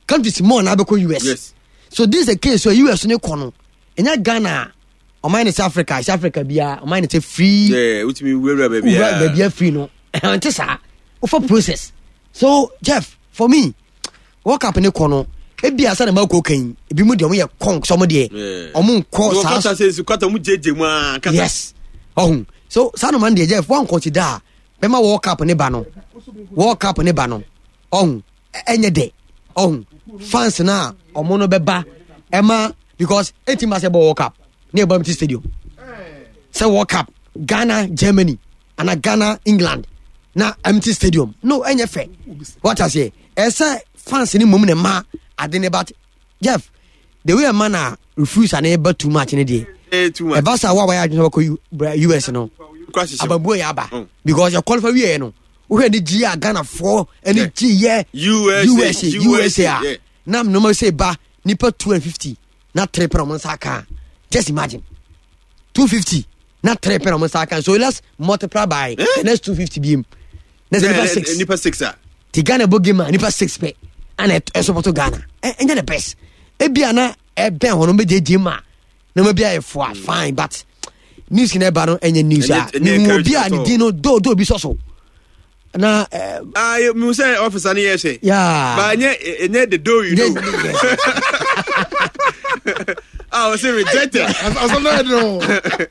countries more na be ko US. Yes. So this is the case where US ne kono. Enya Ghana, o mine South Africa bia, o mine say free. Yeah, which mean we baby. Baby free no. Ante sa, for process. So Jeff, for me, World Cup ne kono. Ebi asa na mako kan ebi mu de omo ye kon so mo de omo nko sa so say kwata mu jeje mu aka yes so sa no man de Jeff one consider be ma World Cup ne ba no enye de fans na omo no be ba ema because team as World Cup near Bamti Stadium say World Cup Ghana Germany and Ghana England na empty stadium no enye fe what I say esa fans ni mum ne ma adene but Jeff the way a man refuse and able too much in a day too much ebasa wa ya US no ababu ya ba because you qualify we no we had the G Ghana for any G yeah USA now no say ba nipa 250 not 3 per month aka just imagine 250 not 3 per month aka so let's multiply by next 250 bm next nipa 6 the Ghana bogima nipa 6 pe and support Ghana and the best ebia na ebe hono be jejima na ma bia e fo fine but news in eba no enye news ni mo bia ni dino do bi so na me say officer na yes yeah ba enye the do you know I was rejected I'm not no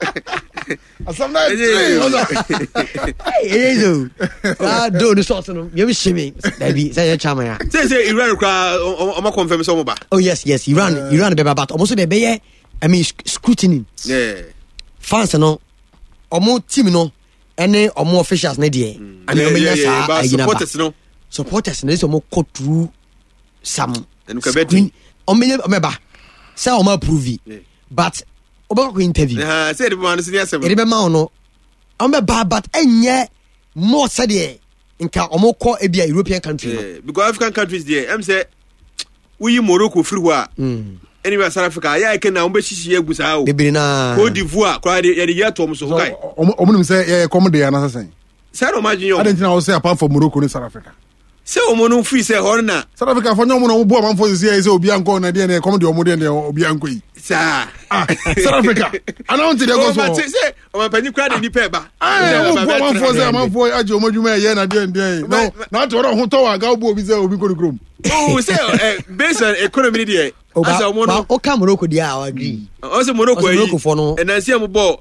do the sort no you shimmy that be say chama ya say Iran o confirm so mo ba oh yes Iran be but almost be I mean scrutiny fans no omo team no ene omo officials na de and supporters no so mo go through some screen omeba say omo approve but oba ko interview say the man say yes e be ma no omeba but enye more said e nka omo ko e bia European country no because African countries there am say we Morocco free wa anyway South Africa ya ke na ombe shishi egusa o bebina Cote d'Ivoire kwa de ya to so guy omo say ya come there na say no imagine yo I didn't know say apart from Morocco and South Africa say omo no free say horna South Africa for nyomo no bo man for say obi anko na de na come there omo de obi anko yi sa South Africa announce the go so say omo pani kwa de ni pe ba bo man for say man for aje omo dwuma ye na de no na to ro ho to wa ga obo obi say obi ko krom oh say based on economy there as omo no o ka Morocco dia I agree o say Morocco for no and I see am ball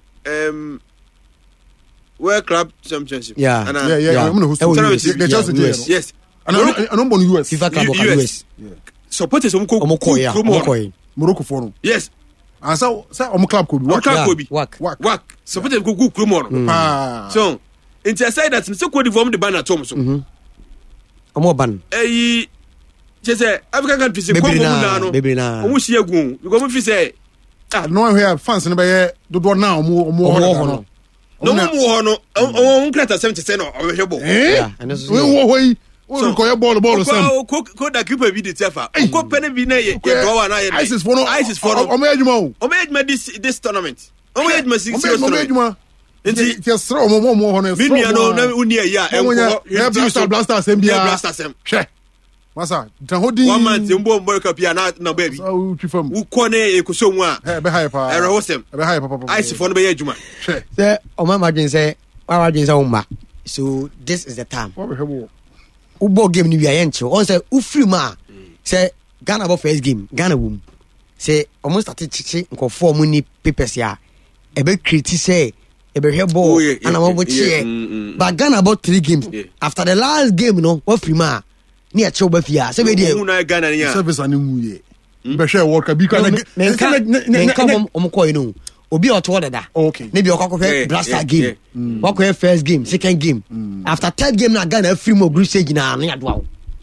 World Club Championship. Yeah. I'm going to host the Chelsea. Yes. And I'm on US. FIFA Club US. Supporters Morocco for. Yes. And so club could work. Work. Supporters go Krumon. So, inside that, so could form the banner Thomas. Omo ban. Just African countries maybe now. Omushi agun. Because we say no here fans no be do now mo no more no on crata 70 no ohwebo and this is we ko ye ball sam ko da keeper bi de tiafa ko pene bi na ye draw na ye ISIS for o me adwuma this tournament o me adwuma 6 tournament nti ti sro mo hono bi nua no na uni ya enko blaster sem bia hwe masa tan hodi 1 month mbo ka bia na baby so twifam wo ko ne ekosom a be high pa ere hosem be high pa ISIS for no be adwuma say o ma imagine say umma so this is the time ubo game ni wi ayenche on say ufiri ma say Ghana about first game Ghana wum say almost started chichi nko form ni papers ya e be create say e be ball and am go cheer but Ghana about 3 games after the last game no what free ma ni a choba fia say we dey una Ghana ni service ani muye be share work ka bi ka na omko inu obi oto dada okay maybe okoko blaster game okoko first game second game after third game na Ghana free mo group stage na adoa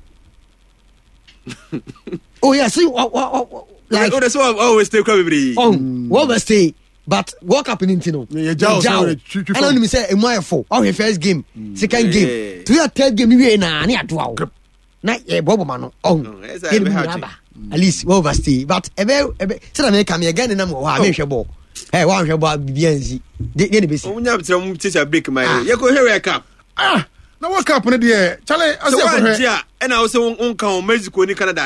oh yeah see like oh that's why I always stay probably what was stay but walk up in intino and only me say e for our first game second game to your third game we na adoa na e bobo mano at least what was stay but ebe say na come again na mo ha me hwe ball hey one hwe ball bianzi dey be see onya betra mu teacher break my ye ko here cup na World Cup ne de chale ase for here and I also on Mexico ni Canada